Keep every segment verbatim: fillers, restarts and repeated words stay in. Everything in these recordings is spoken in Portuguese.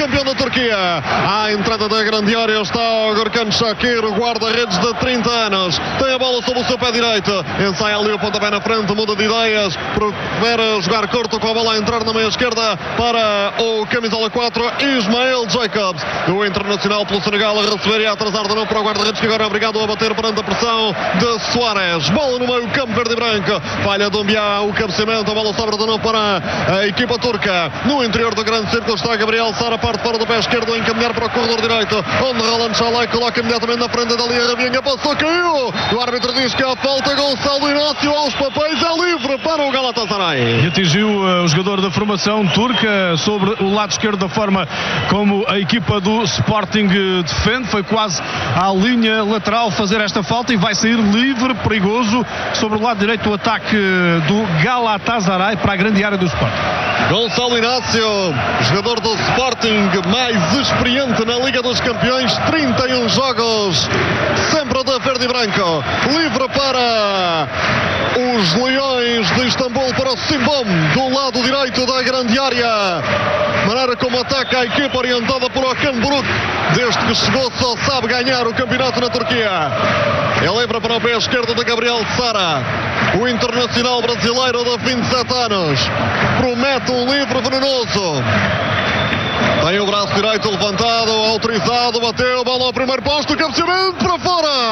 campeão da Turquia. À entrada da grande área está o Gürkan Shakir, o guarda-redes de trinta anos. Tem a bola sob o seu pé direito. Ensaia ali o pontapé na frente, muda de ideias. Prefere jogar curto com a bola a entrar na meia esquerda para o camisola quatro, Ismael Jacobs. O internacional pelo Senegal a receber e a atrasar de novo para o guarda-redes, que agora é obrigado a bater perante a pressão de Soares. Bola no meio campo verde e branco. Falha do Mbiá, o cabeceamento. A bola sobra de novo para a equipa turca. No interior do grande círculo está Gabriel Sara, parte fora do pé esquerdo, a encaminhar para o corredor direito, onde Roland Chalai coloca imediatamente na frente dali a Ravinha. Passou, caiu. O árbitro diz que há falta. Gonçalo Inácio aos papéis, é livre para o Galatasaray. E atingiu uh, o jogador da formação turca sobre o lado esquerdo, da forma como a equipa do Sporting defende. Foi quase à linha lateral fazer esta falta e vai sair livre, perigoso, sobre o lado direito, o ataque do Galatasaray para a grande área do Sporting. Gonçalo Inácio, jogador do Sporting, mais experiente na Liga dos Campeões, trinta e um jogos, sempre de verde e branco, livre para os Leões de Istambul, para o Simbom, do lado direito da grande área. Maneira como ataca a equipa orientada por Okan Buruk, desde que chegou só sabe ganhar o campeonato na Turquia. É livre para o pé esquerdo de Gabriel Sara, o internacional brasileiro de vinte e sete anos, promete um livre venenoso. Tem o braço direito levantado, autorizado, bateu, bola ao primeiro posto, cabeceamento para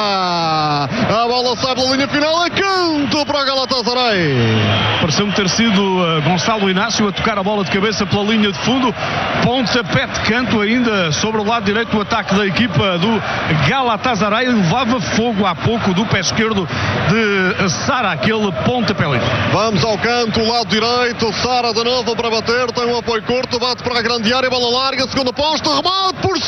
fora. A bola sai pela linha final, é canto para a Galatasaray. Pareceu-me ter sido uh, Gonçalo Inácio a tocar a bola de cabeça pela linha de fundo. Pontapé de canto ainda sobre o lado direito do ataque da equipa do Galatasaray. Levava fogo há pouco do pé esquerdo de Sara, aquele pontapé livre. Vamos ao canto, lado direito, Sara de novo para bater, tem um apoio curto, bate para a grande área, bola larga, segunda posta, remate por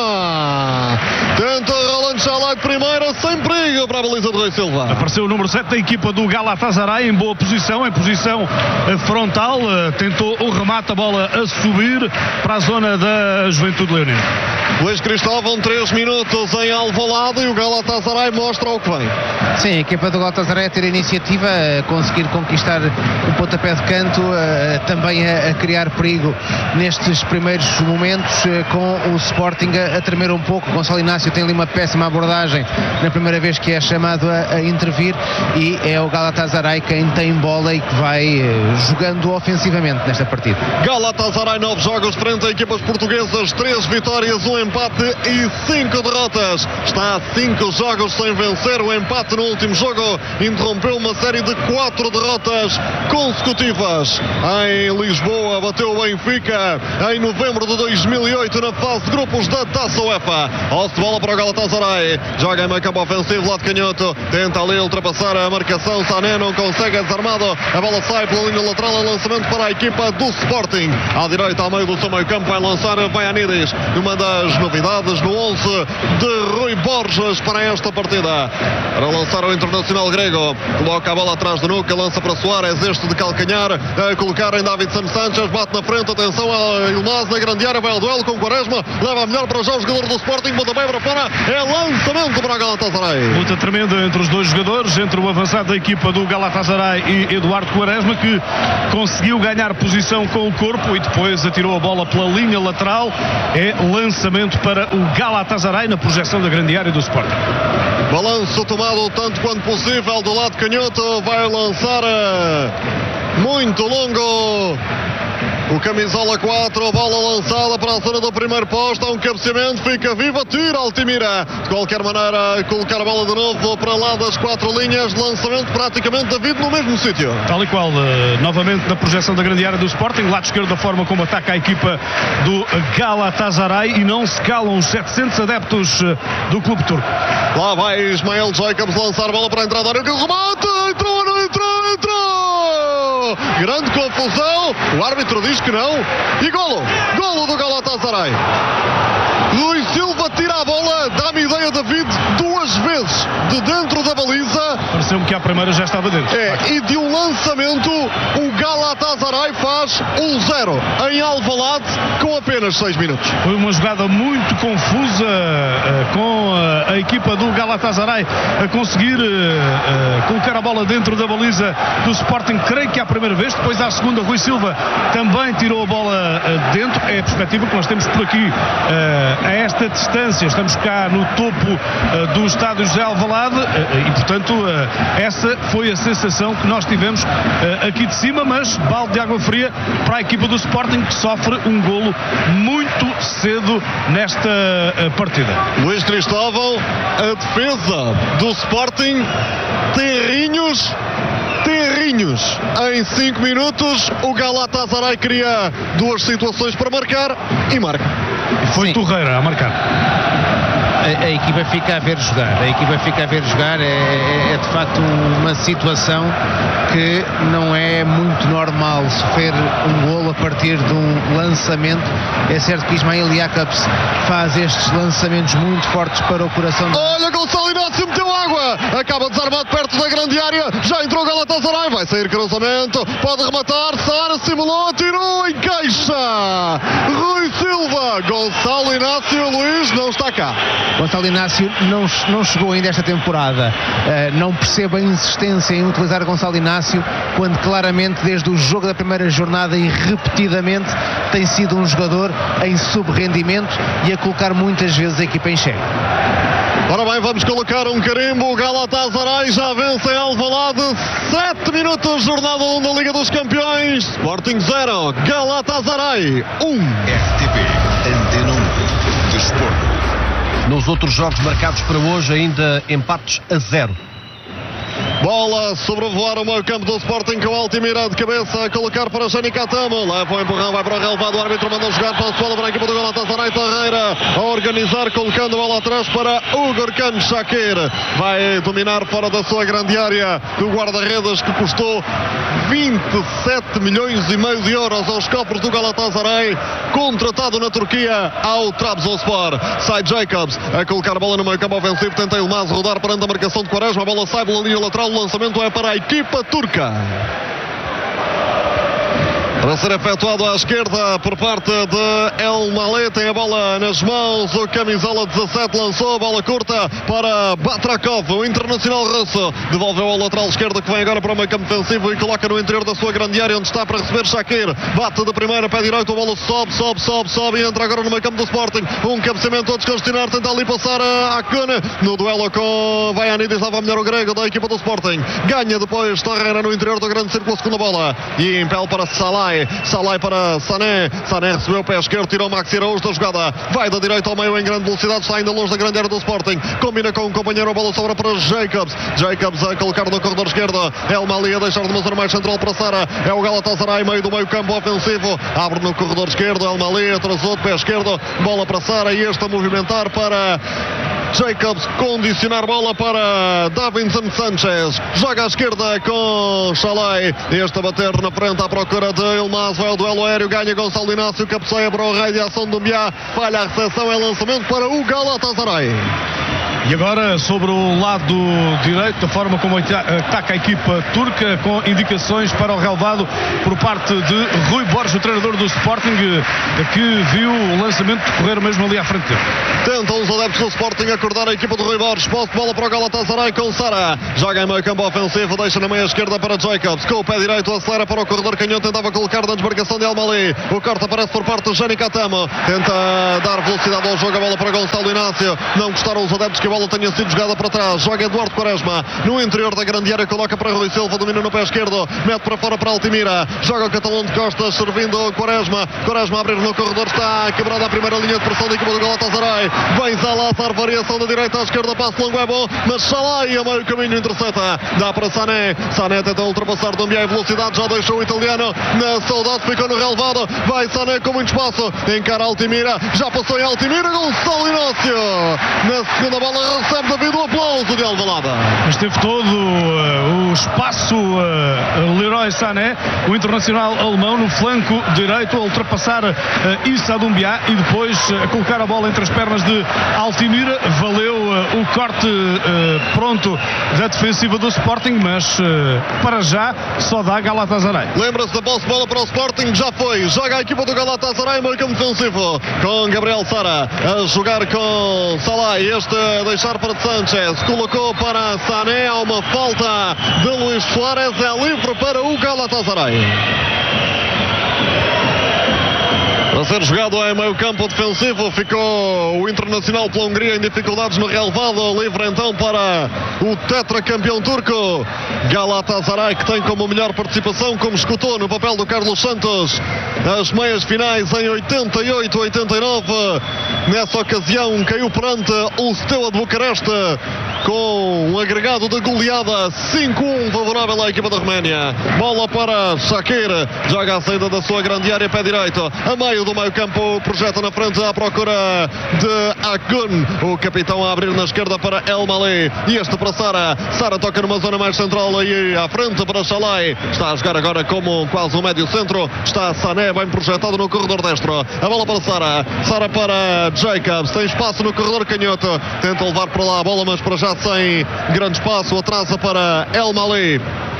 cima. Tenta Roland Chalai de primeira, sem perigo para a baliza de Rui Silva. Apareceu o número sete da equipa do Galatasaray em boa posição, em posição frontal. Tentou o remate, a bola a subir para a zona da Juventude Leonina. Luís Cristóvão, três minutos em Alvalade e o Galatasaray mostra o que vem. Sim, a equipa do Galatasaray a ter a iniciativa, a conseguir conquistar o pontapé de canto, a, também a, a criar perigo nestes primeiros momentos, com o Sporting a, a tremer um pouco. Gonçalo Inácio tem ali uma péssima abordagem na primeira vez que é chamado a, a intervir, e é o Galatasaray quem tem bola e que vai eh, jogando ofensivamente nesta partida. Galatasaray, nove jogos frente a equipas portuguesas, três vitórias, um empate e cinco derrotas. Está a cinco jogos sem vencer. O empate no último jogo interrompeu uma série de quatro derrotas consecutivas. Em Lisboa bateu o Benfica em novembro de dois mil e oito na fase de grupos da Taça UEFA. Alce de bola para o Galatasaray, joga em meio campo ofensivo, lado canhoto, tenta ali ultrapassar a marcação, Sané não consegue, é desarmado, a bola sai pela linha lateral, é lançamento para a equipa do Sporting. À direita, ao meio do seu meio campo, vai lançar Vaianidis, numa das novidades no onze de Rui Borges para esta partida. Para lançar o internacional grego, coloca a bola atrás de nuca, lança para Soares, este de calcanhar, a colocar em Davinson Sanchez, bate na frente, atenção a Yilmaz na grande área, vai ao duelo com Quaresma, leva a melhor para já o jogador do Sporting, bota bem para fora, é lançamento para a Galatasaray. Luta tremenda entre os dois jogadores, entre o avançado da equipa do Galatasaray e Eduardo Quaresma, que conseguiu ganhar posição com o corpo e depois atirou a bola pela linha lateral. É lançamento para o Galatasaray na projeção da grande área do Sporting. Balanço tomado tanto quanto possível do lado canhoto, vai lançar muito longo o camisola quatro, bola lançada para a zona do primeiro posto, há um cabeceamento, fica viva, tira Altimira, de qualquer maneira colocar a bola de novo para lá das quatro linhas, lançamento praticamente David no mesmo sítio. Tal e qual, uh, novamente na projeção da grande área do Sporting, lado esquerdo, da forma como ataca a equipa do Galatasaray, e não se calam os setecentos adeptos uh, do clube turco. Lá vai Ismael Jacobs lançar a bola para a entrada, área que remate, entrou, não entrou, entrou! Grande confusão, o árbitro diz que não, e golo, golo do Galatasaray. Luís Silva tira a a bola, dá-me ideia, David, duas vezes de dentro da baliza. Pareceu-me que a primeira já estava dentro. É, e de um lançamento, o Galatasaray faz um zero em Alvalade com apenas seis minutos. Foi uma jogada muito confusa, uh, com uh, a equipa do Galatasaray a conseguir uh, uh, colocar a bola dentro da baliza do Sporting, creio que é a primeira vez. Depois à segunda, Rui Silva também tirou a bola uh, dentro. É a perspectiva que nós temos por aqui uh, a esta distância. Estamos cá no topo uh, do estádio José Alvalade uh, e portanto uh, essa foi a sensação que nós tivemos uh, aqui de cima, mas balde de água fria para a equipa do Sporting, que sofre um golo muito cedo nesta uh, partida. Luís Cristóvão, a defesa do Sporting, terrinhos, terrinhos. Em cinco minutos, o Galatasaray cria duas situações para marcar e marca. Foi Sim. Torreira a marcar. A, a equipa fica a ver jogar, a equipa fica a ver jogar, é, é, é de facto uma situação que não é muito normal sofrer um golo a partir de um lançamento. É certo que Ismail Jakobs faz estes lançamentos muito fortes para o coração. Olha, Gonçalo Inácio meteu água, acaba desarmado perto da grande área, já entrou o Galatasaray, vai sair cruzamento, pode rematar, Sara simulou, tirou, encaixa, Rui Silva, Gonçalo Inácio, Luís não está cá. Gonçalo Inácio não, não chegou ainda esta temporada. Uh, não percebo a insistência em utilizar Gonçalo Inácio, quando claramente desde o jogo da primeira jornada e repetidamente tem sido um jogador em subrendimento e a colocar muitas vezes a equipa em xeque. Ora bem, vamos colocar um carimbo. O Galatasaray já vence em Alvalade. sete minutos, jornada um da Liga dos Campeões. Sporting zero, Galatasaray um. R T P Antena um Desporto. Nos outros jogos marcados para hoje, ainda empates a zero. Bola sobrevoar o meio campo do Sporting com Altimira de cabeça a colocar para Jani Catamo. Leva o empurrão, vai para o relevado. O árbitro mandou jogar para a bola para a equipa do Galatasaray. Torreira a organizar, colocando a bola atrás para o Gurkan Shakir. Vai dominar fora da sua grande área o guarda-redes, que custou vinte e sete milhões e meio de euros aos cofres do Galatasaray, contratado na Turquia ao Trabzonspor. Sai Jakobs a colocar a bola no meio campo ofensivo. Tenta Yılmaz rodar perante a marcação de Quaresma. A bola sai pela linha lateral. O lançamento é para a equipa turca. Para ser efetuado à esquerda por parte de El Malé. Tem a bola nas mãos. O camisola dezassete lançou a bola curta para Batrakov, o internacional russo. Devolveu ao lateral esquerdo, que vem agora para o meio campo defensivo e coloca no interior da sua grande área, onde está para receber Shakir. Bate de primeira, pé direito, a bola sobe, sobe, sobe, sobe e entra agora no meio campo do Sporting. Um cabeceamento a descongestionar, tenta ali passar a Akune no duelo com Vaianidis. Estava melhor o grego da equipa do Sporting. Ganha depois Torreira no interior do grande círculo, segunda bola. E impele para Salai. Salai para Sané. Sané recebeu o pé esquerdo, tirou Maxi Araújo da jogada. Vai da direita ao meio em grande velocidade, está ainda longe da grande área do Sporting. Combina com o companheiro, a bola sobra para Jakobs. Jakobs a colocar no corredor esquerdo. El Mali a deixar de uma zona mais central para Sara. É o Galatasaray, meio do meio campo ofensivo. Abre no corredor esquerdo. El Mali atrasou de pé esquerdo. Bola para Sara e este a movimentar para Jakobs, condicionar bola para Davinson Sanchez. Joga à esquerda com Salai. Este a bater na frente à procura de Yılmaz. Vai ao duelo aéreo, ganha Gonçalo Inácio. Cabeceia para o rei de ação do Mbiá. Falha a recepção, é lançamento para o Galatasaray. E agora sobre o lado direito, a forma como ataca a equipa turca, com indicações para o relevado por parte de Rui Borges, o treinador do Sporting, que viu o lançamento decorrer mesmo ali à frente dele. Tentam os adeptos do Sporting acordar a equipa do Rui Borges. Posse de bola para o Galatasaray com Sara. Joga em meio campo ofensivo, deixa na meia esquerda para Jakobs. Com o pé direito acelera para o corredor canhoto, tentava colocar na desmarcação de El Mali. O corte aparece por parte de Jani Catamo. Tenta dar velocidade ao jogo, a bola para Gonçalo Inácio. Não gostaram os adeptos que a bola tenha sido jogada para trás. Joga Eduardo Quaresma no interior da grande área, coloca para Rui Silva, domina no pé esquerdo, mete para fora para Altimira. Joga o Catalão de costas, servindo o Quaresma. Quaresma a abrir no corredor, está quebrada a primeira linha de pressão da equipa do Galatasaray. Vem Zalazar, variação da direita à esquerda, passo longo é bom, mas Salai a meio caminho intercepta. Dá para Sané. Sané tenta ultrapassar do Mbiá em velocidade, já deixou o italiano na saudade, ficou no relevado. Vai Sané com muito espaço, encara Altimira, já passou em Altimira. Gonçalo Inácio na segunda bola recebe David o aplauso de Alvalade. Mas teve todo uh, o espaço espaço uh, Leroy Sané, o internacional alemão, no flanco direito, a ultrapassar uh, Issa Doumbia e depois uh, a colocar a bola entre as pernas de Altimira. Valeu uh, o corte uh, pronto da defensiva do Sporting, mas uh, para já só dá Galatasaray. Lembra-se da posse de bola para o Sporting, já foi, joga a equipa do Galatasaray, meio campo defensivo, com Gabriel Sara a jogar com Salah, este a deixar para Sanchez, colocou para Sané, há uma falta de Luís Suárez, é livre para o Galatasaray. A ser jogado em meio campo defensivo, ficou o internacional pela Hungria em dificuldades no relevado, livre então para o tetracampeão turco. Galatasaray, que tem como melhor participação, como escutou no papel do Carlos Santos, as meias finais em oitenta e oito a oitenta e nove. Nessa ocasião caiu perante o Steaua de Bucareste com um agregado de goleada cinco a um favorável à equipa da Roménia. Bola para Shakir, joga a saída da sua grande área, pé direito, a meio do meio campo, projeta na frente à procura de Akgun, o capitão a abrir na esquerda para El Malé, e este para Sara. Sara toca numa zona mais central aí à frente para Shalai, está a jogar agora como quase um médio centro, está Sané bem projetado no corredor destro, a bola para Sara, Sara para Jacobs, tem espaço no corredor canhoto, tenta levar para lá a bola, mas para já sem grande espaço, atrasa para El Malé.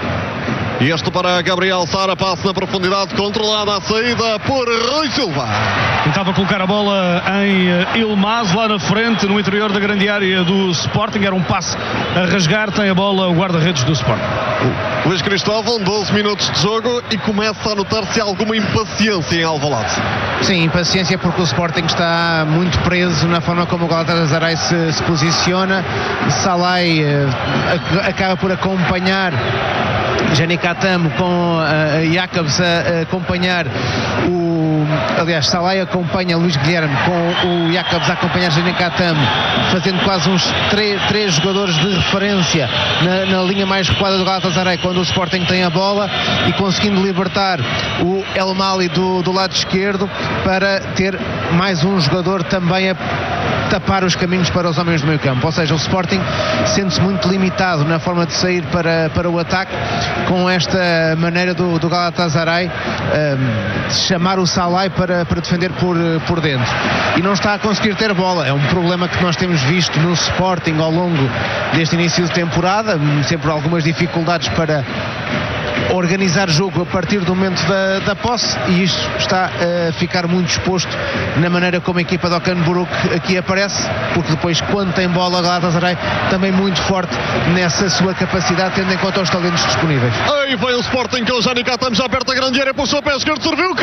E este para Gabriel Sara, passe na profundidade, controlada a saída por Rui Silva. Tentava colocar a bola em Ilmaz, lá na frente, no interior da grande área do Sporting. Era um passe a rasgar, tem a bola o guarda-redes do Sporting. Luís Cristóvão, doze minutos de jogo e começa a notar-se alguma impaciência em Alvalade. Sim, impaciência porque o Sporting está muito preso na forma como o Galatasaray se, se posiciona. Salai uh, acaba por acompanhar Janikatamo com uh, Jacobs a, a acompanhar o... Aliás, Salai acompanha Luís Guilherme com o Jacobs a acompanhar Janikatamo, fazendo quase uns três, três jogadores de referência na, na linha mais recuada do Galatasaray quando o Sporting tem a bola, e conseguindo libertar o El Mali do, do lado esquerdo para ter mais um jogador também a tapar os caminhos para os homens do meio campo. Ou seja, o Sporting sente-se muito limitado na forma de sair para, para o ataque, com esta maneira do, do Galatasaray um, chamar o Salai para, para defender por, por dentro, e não está a conseguir ter bola. É um problema que nós temos visto no Sporting ao longo deste início de temporada, sempre algumas dificuldades para organizar jogo a partir do momento da, da posse, e isto está a ficar muito exposto na maneira como a equipa do Okan Buruk aqui aparece, porque depois, quando tem bola, a Galatasaray também muito forte nessa sua capacidade, tendo em conta os talentos disponíveis. Aí vai o Sporting com o Janikatamo já perto da grande área, puxou o pé esquerdo, serviu,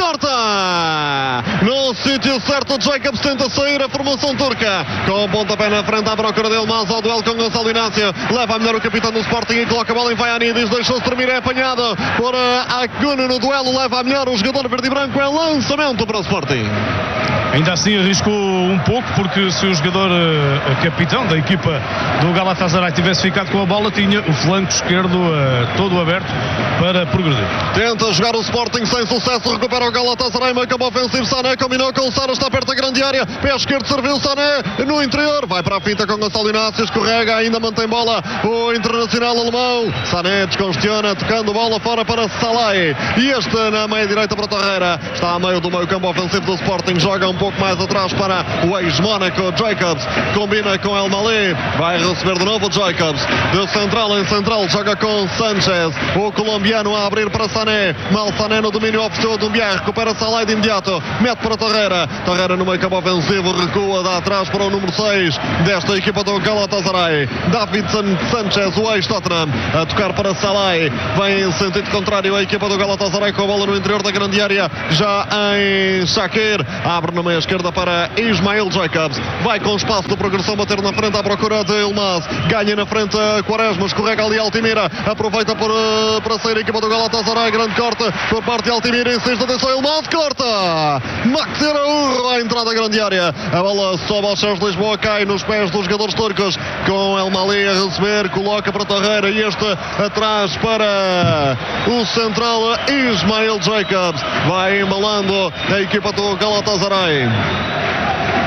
corta! No sítio certo, Jacobs tenta sair, a formação turca com o pontapé na frente à procura dele, mas ao duelo com Gonçalo Inácio, leva a melhor o capitão do Sporting e coloca a bola em Vaianidis, deixou-se terminar, é apanhado por Akgun no duelo, leva a melhor o jogador verde e branco, é lançamento para o Sporting. Ainda assim arriscou um pouco, porque se o jogador uh, capitão da equipa do Galatasaray tivesse ficado com a bola, tinha o flanco esquerdo uh, todo aberto para progredir. Tenta jogar o Sporting sem sucesso, recupera o Galatasaray, meio campo ofensivo, Sané combinou com o Sara, está perto da grande área, pé esquerdo, serviu Sané no interior, vai para a finta com Gonçalo Inácio, escorrega, ainda mantém bola o internacional alemão, Sané descongestiona, tocando bola fora para Salai, e este na meia direita para Torreira, está a meio do meio campo ofensivo do Sporting, joga um pouco mais atrás para o ex-Mónaco, Jacobs, combina com El Malé, vai receber de novo Jacobs, de central em central, joga com Sanchez, o colombiano a abrir para Sané, mal Sané no domínio, ofereceu a Doumbia, recupera Salai de imediato, mete para Torreira, Torreira no meio campo ofensivo, recua, dá atrás para o número seis desta equipa do Galatasaray, Davidson Sanchez, o ex-Tottenham, a tocar para Salai, vem em sentido contrário a equipa do Galatasaray com a bola no interior da grande área, já em Shakir, abre na meia esquerda para Ismail Jacobs, vai com espaço de progressão, bater na frente à procura de Ilmaz, ganha na frente a Quaresma, escorrega ali Altimira, aproveita por, uh, para sair a equipa do Galatasaray, grande corte por parte de Altimira, insiste, atenção, Ilmaz, corta! Max Araújo à entrada da grande área, a bola sobe aos céus de Lisboa, cai nos pés dos jogadores turcos, com El Malé a receber, coloca para Torreira, e este atrás para o central Ismail Jacobs, vai embalando a equipa do Galatasaray.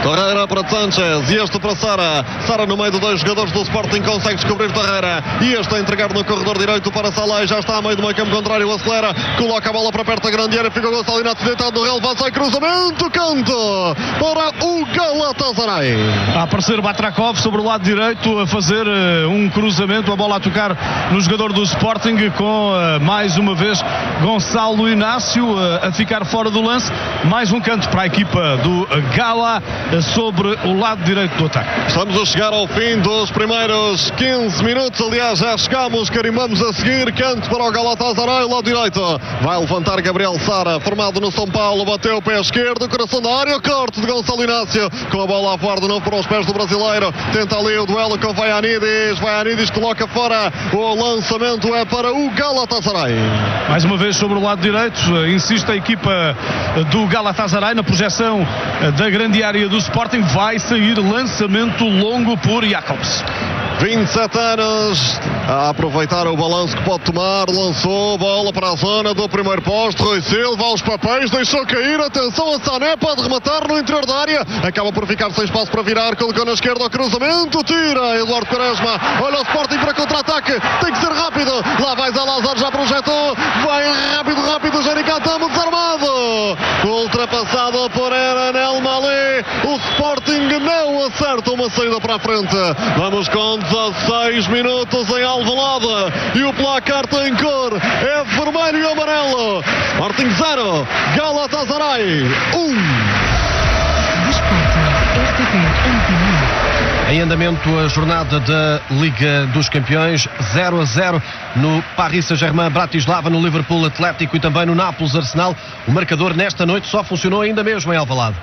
Torreira para Sanchez e este para Sara. Sara no meio de dois jogadores do Sporting consegue descobrir Torreira e este a entregar no corredor direito para Salai. Já está a meio do meio campo contrário, acelera, coloca a bola para perto da grande área, fica o Gonçalo Inácio deitado no relevado, sai cruzamento, canto para o Galatasaray. A aparecer Batrakov sobre o lado direito a fazer uh, um cruzamento, a bola a tocar no jogador do Sporting com uh, mais uma vez Gonçalo Inácio uh, a ficar fora do lance. Mais um canto para a equipa do Gala uh, sobre o lado direito do ataque. Estamos a chegar ao fim dos primeiros quinze minutos, aliás já chegamos, carimbamos a seguir, canto para o Galatasaray, lado direito, vai levantar Gabriel Sara, formado no São Paulo, bateu o pé esquerdo, coração da área, corte de Gonçalo Inácio, com a bola a fora de novo para os pés do brasileiro, tenta ali o duelo com Vaianidis, Vaianidis coloca fora, o lançamento é para o Galatasaray. Mais uma vez sobre o lado direito, insiste a equipa do Galatasaray na projeção da grande área do Sporting, vai sair lançamento longo por Jacobs. vinte e sete anos, a aproveitar o balanço que pode tomar, lançou bola para a zona do primeiro posto, Rui Silva aos papéis, deixou cair, atenção a Sané, pode rematar no interior da área, acaba por ficar sem espaço para virar, colocou na esquerda o cruzamento, tira Eduardo Quaresma, olha o Sporting para contra-ataque, tem que ser rápido, lá vai Zalazar, já projetou, vai rápido, rápido, Jericatamo desarmado, ultrapassado por Eranel Malé, o Sporting não acerta uma saída para a frente, vamos com dezasseis minutos em Alvalade e o placar tem cor, é vermelho e amarelo. Sporting zero, Galatasaray um. Em andamento a jornada da Liga dos Campeões, zero a zero no Paris Saint-Germain, Bratislava, no Liverpool Atlético e também no Nápoles Arsenal. O marcador nesta noite só funcionou ainda mesmo em Alvalade.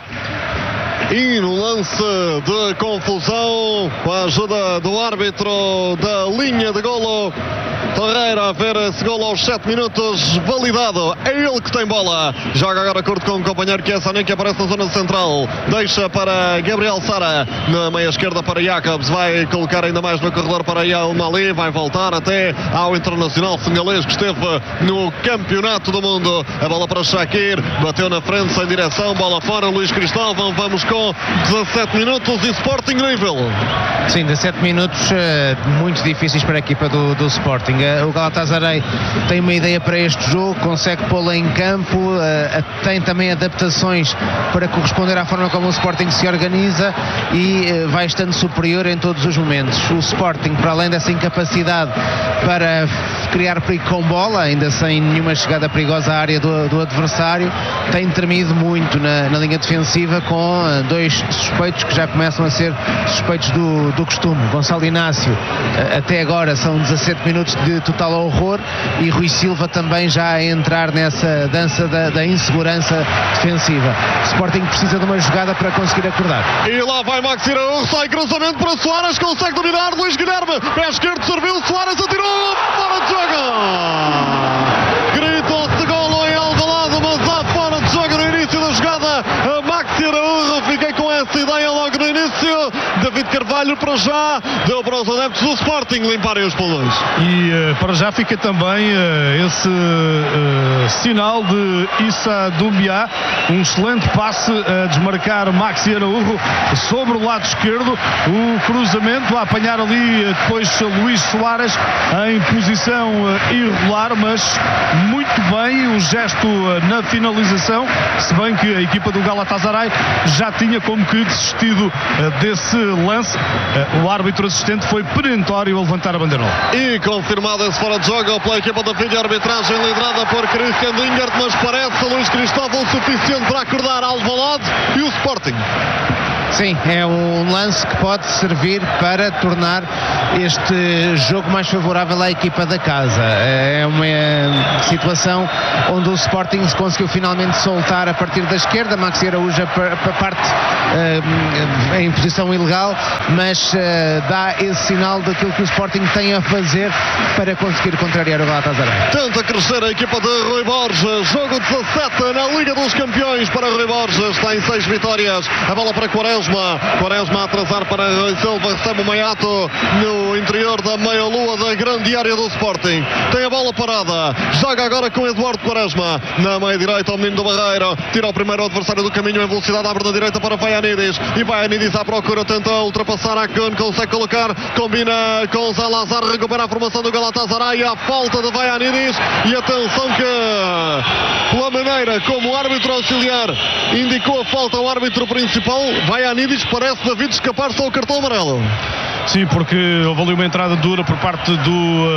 E no lance de confusão, com a ajuda do árbitro da linha de golo, Torreira a ver esse golo aos sete minutos, validado, é ele que tem bola, joga agora curto com o companheiro que é Sané, que aparece na zona central, deixa para Gabriel Sara, na meia esquerda para Jacobs, vai colocar ainda mais no corredor para El Mali, vai voltar até ao internacional senegalês que esteve no Campeonato do Mundo, a bola para Shaqiri, bateu na frente, sem direção, bola fora, Luís Cristóvão, vamos com dezassete minutos e Sporting nível. Sim, dezassete minutos uh, muito difíceis para a equipa do, do Sporting. Uh, o Galatasaray tem uma ideia para este jogo, consegue pô-la em campo, uh, tem também adaptações para corresponder à forma como o Sporting se organiza e uh, vai estando superior em todos os momentos. O Sporting, para além dessa incapacidade para criar perigo com bola, ainda sem nenhuma chegada perigosa à área do, do adversário, tem tremido muito na, na linha defensiva com uh, dois suspeitos que já começam a ser suspeitos do, do costume. Gonçalo Inácio, uh, até agora são dezassete minutos de total horror, e Rui Silva também já a entrar nessa dança da, da insegurança defensiva. O Sporting precisa de uma jogada para conseguir acordar. E lá vai Maxi Araújo, sai cruzamento para Soares, consegue dominar, Luís Guilherme, pé esquerdo serviu, Soares atirou, fora de jogo! Gritou-se golo em Alvalade, mas há fora de jogo no início da jogada, a Maxi Araújo, fiquei com essa ideia logo no início, David Carvalho para já, deu para os adeptos do Sporting limparem os pulões. E uh, para já fica também uh, esse uh, sinal de Issa Doumbia, um excelente passe a desmarcar Maxi Araújo sobre o lado esquerdo, o cruzamento a apanhar ali uh, depois Luís Soares em posição uh, irregular, mas muito bem o gesto uh, na finalização, se bem que a equipa do Galatasaray já tinha como que desistido uh, desse lance. Uh, o árbitro assistente foi perentório a levantar a bandeira. E confirmado esse fora de jogo pela equipa da vídeo arbitragem liderada por Christian Dingert, mas parece Luís Cristóvão suficiente para acordar Alvalade e o Sporting. Sim, é um lance que pode servir para tornar este jogo mais favorável à equipa da casa. É uma situação onde o Sporting se conseguiu finalmente soltar a partir da esquerda, Maxi Araújo parte uh, em posição ilegal, mas uh, dá esse sinal daquilo que o Sporting tem a fazer para conseguir contrariar o Galatasaray. Tenta crescer a equipa de Rui Borges, jogo dezassete na Liga dos Campeões para Rui Borges, está em seis vitórias, a bola para Quaresma, Quaresma. Quaresma a atrasar para Rui Silva, recebe o Maiato no interior da meia-lua da grande área do Sporting. Tem a bola parada, joga agora com Eduardo Quaresma na meia-direita, o menino do Barreiro, tira o primeiro adversário do caminho em velocidade, abre na direita para Vaianidis, e Vaianidis à procura, tenta ultrapassar a Kun, consegue colocar, combina com Zalazar, recupera a formação do Galatasaray, a falta de Vaianidis, e atenção que pela maneira como o árbitro auxiliar indicou a falta ao árbitro principal, Vaianidis parece David escapar-se ao cartão amarelo. Sim, porque houve ali uma entrada dura por parte do uh,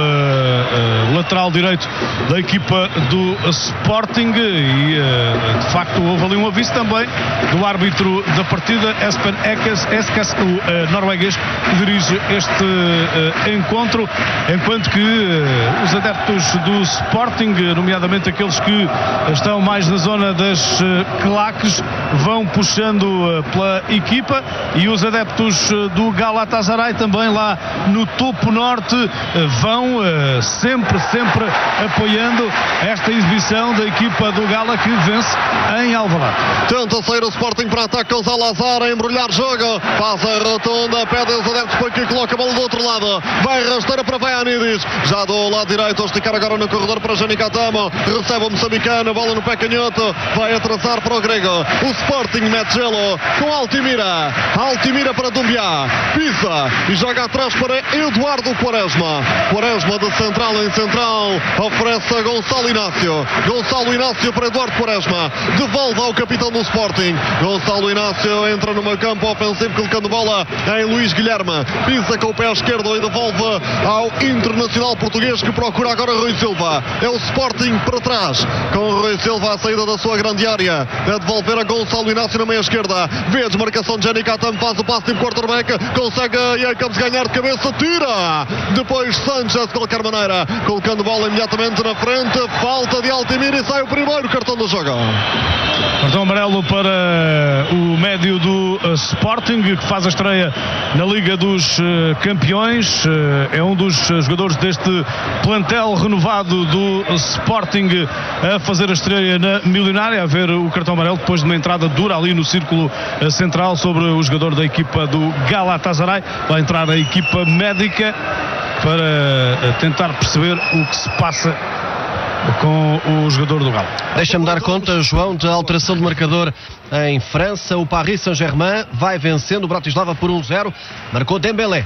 uh, lateral direito da equipa do Sporting e uh, de facto houve ali um aviso também do árbitro da partida, Espen Eskas, o uh, norueguês que dirige este uh, encontro, enquanto que uh, os adeptos do Sporting, nomeadamente aqueles que estão mais na zona das uh, claques, vão puxando uh, pela equipa, e os adeptos uh, do Galatasaray também lá no topo norte vão uh, sempre, sempre apoiando esta exibição da equipa do Gala, que vence em Alvalade. Tenta sair o Sporting para ataque com Zalazar, a embrulhar jogo, faz a rotunda, pede os adeptos para que coloque a bola do outro lado, vai rasteira para Vaianidis, já do lado direito, a esticar agora no corredor para Janicatamo, recebe o moçambicano, bola no pé canhoto, vai atrasar para o grego, o Sporting mete gelo com Altimira, Altimira para Dumbiá, pisa e joga atrás para Eduardo Quaresma. Quaresma de central em central, oferece a Gonçalo Inácio. Gonçalo Inácio para Eduardo Quaresma, devolve ao capitão do Sporting. Gonçalo Inácio entra no meio campo ofensivo, colocando bola em Luís Guilherme, pisa com o pé esquerdo e devolve ao Internacional português, que procura agora Rui Silva. É o Sporting para trás, com o Rui Silva à saída da sua grande área, a devolver a Gonçalo Inácio na meia esquerda. Vê a desmarcação de Janicatamo, faz o passe de quarterback, consegue Jacobs ganhar de cabeça, tira depois Sanchez de qualquer maneira, colocando bola imediatamente na frente, falta de Altimira e sai o primeiro cartão do jogo. Cartão amarelo para o médio do uh, Sporting, que faz a estreia na Liga dos uh, Campeões, uh, é um dos uh, jogadores deste plantel renovado do uh, Sporting a fazer a estreia na Milionária, a ver o cartão amarelo depois de uma entrada dura ali no círculo uh, central sobre o jogador da equipa do Galatasaray. Vai entrar a equipa médica para uh, tentar perceber o que se passa com o jogador do Galo. Deixa-me dar conta, João, de alteração de marcador em França. O Paris Saint-Germain vai vencendo o Bratislava por um zero. Marcou Dembélé.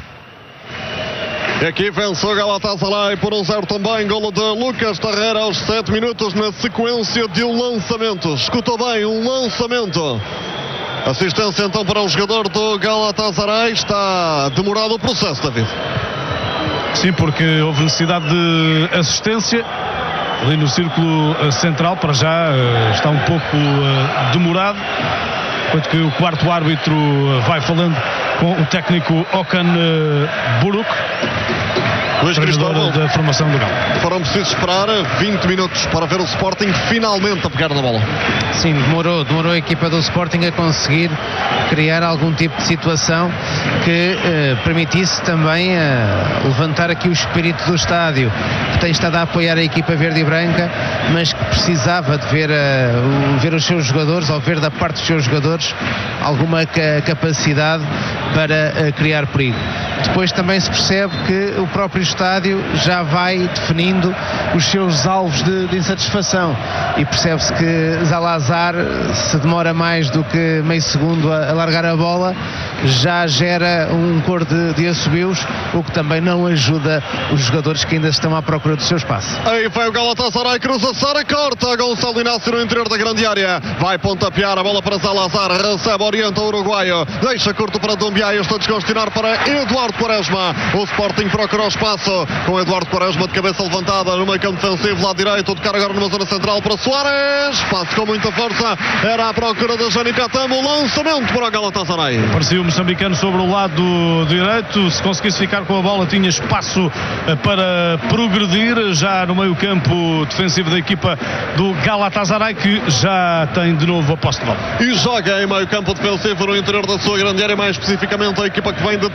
Aqui vence o Galatasaray por um zero também. Golo de Lucas Torreira aos sete minutos, na sequência de um lançamento. Escutou bem, um lançamento. Assistência então para o jogador do Galatasaray. Está demorado o processo, David. Sim, porque houve necessidade de assistência ali no círculo central. Para já está um pouco demorado, enquanto que o quarto árbitro vai falando com o técnico Okan Buruk, Luís Cristóvão, da formação do Galo. Foram precisos esperar vinte minutos para ver o Sporting finalmente a pegar na bola. Sim, demorou, demorou a equipa do Sporting a conseguir criar algum tipo de situação que eh, permitisse também eh, levantar aqui o espírito do estádio, que tem estado a apoiar a equipa verde e branca, mas que precisava de ver, eh, o, ver os seus jogadores, ou ver da parte dos seus jogadores alguma ca- capacidade para eh, criar perigo. Depois também se percebe que o próprio estádio já vai definindo os seus alvos de, de insatisfação, e percebe-se que Zalazar, se demora mais do que meio segundo a, a largar a bola, já gera um cor de, de assobios, o que também não ajuda os jogadores que ainda estão à procura do seu espaço. Aí vai o Galatasaray, cruza Sara, corta Gonçalo Inácio no interior da grande área, vai pontapear a bola para Zalazar, recebe, orienta o uruguaio, deixa curto para Dumbiá, está a descontinuar para Eduardo Quaresma. O Sporting procura o espaço com Eduardo Quaresma de cabeça levantada no meio campo defensivo, lado direito, tocar agora numa zona central para Soares, passe com muita força, era à procura de Janicatamo, lançamento para o Galatasaray. Parecia o moçambicano sobre o lado direito, se conseguisse ficar com a bola tinha espaço para progredir, já no meio campo defensivo da equipa do Galatasaray, que já tem de novo a posse de bola. E joga em meio campo defensivo no interior da sua grande área, mais especificamente a equipa que vem de